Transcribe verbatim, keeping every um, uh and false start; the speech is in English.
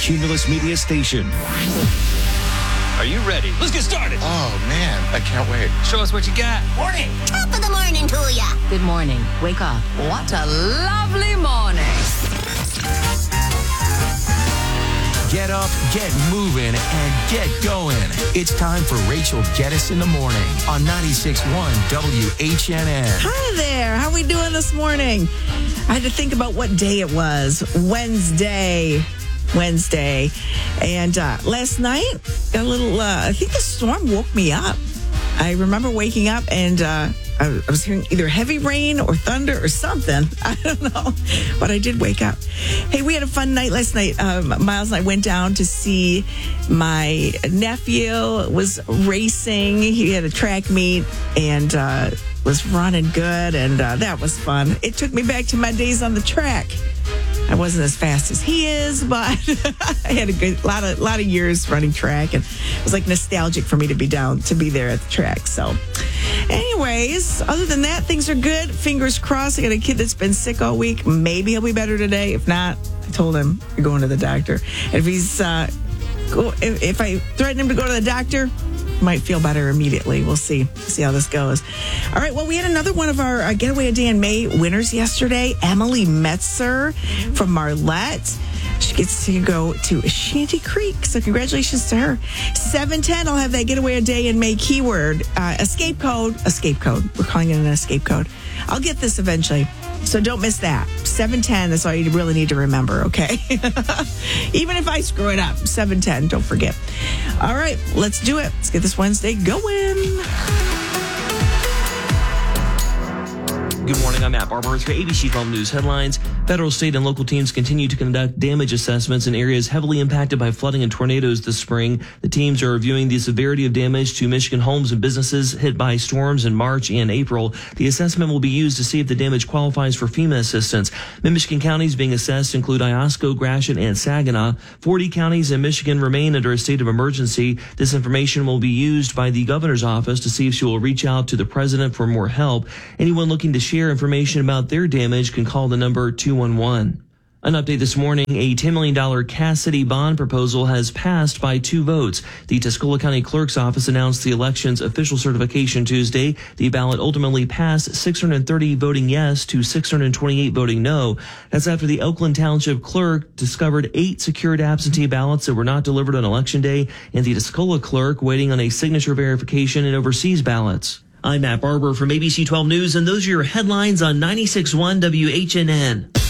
Cumulus Media Station. Are you ready? Let's get started. Oh, man, I can't wait. Show us what you got. Morning. Top of the morning to ya. Good morning. Wake up. What a lovely morning. Get up, get moving, and get going. It's time for Rachel Geddes in the Morning on ninety-six point one W H N N. Hi there. How we doing this morning? I had to think about what day it was. Wednesday. Wednesday. And uh, last night, a little, uh, I think the storm woke me up. I remember waking up and uh, I, I was hearing either heavy rain or thunder or something. I don't know. But I did wake up. Hey, we had a fun night last night. Um, Miles and I went down to see my nephew was racing. He had a track meet and uh, was running good. And uh, that was fun. It took me back to my days on the track. I wasn't as fast as he is, but I had a good lot of lot of years running track, and it was like nostalgic for me to be down to be there at the track. So, anyways, other than that, things are good. Fingers crossed. I got a kid that's been sick all week. Maybe he'll be better today. If not, I told him you're going to the doctor. And if he's uh, go, if, if I threaten him to go to the doctor, might feel better immediately. We'll see. See how this goes. All right. Well, we had another one of our uh, Getaway a Day in May winners yesterday. Emily Metzer from Marlette. She gets to go to Shanty Creek. So congratulations to her. seven ten, I'll have that Getaway a Day in May keyword. Uh, escape code. Escape code. We're calling it an escape code. I'll get this eventually. So don't miss that. seven ten, that's all you really need to remember, okay? Even if I screw it up, seven ten, don't forget. All right, let's do it. Let's get this Wednesday going. Good morning, I'm Matt Barber with your A B C twelve News headlines. Federal, state, and local teams continue to conduct damage assessments in areas heavily impacted by flooding and tornadoes this spring. The teams are reviewing the severity of damage to Michigan homes and businesses hit by storms in March and April. The assessment will be used to see if the damage qualifies for FEMA assistance. Mid-Michigan counties being assessed include Iosco, Gratiot, and Saginaw. forty counties in Michigan remain under a state of emergency. This information will be used by the governor's office to see if she will reach out to the president for more help. Anyone looking to share information about their damage can call the number two one one. An update this morning, a ten million dollars Cass City bond proposal has passed by two votes. The Tuscola County Clerk's Office announced the election's official certification Tuesday. The ballot ultimately passed six hundred thirty voting yes to six hundred twenty-eight voting no. That's after the Oakland Township Clerk discovered eight secured absentee ballots that were not delivered on Election Day, and the Tuscola Clerk waiting on a signature verification and overseas ballots. I'm Matt Barber from A B C twelve News, and those are your headlines on ninety-six point one W H N N.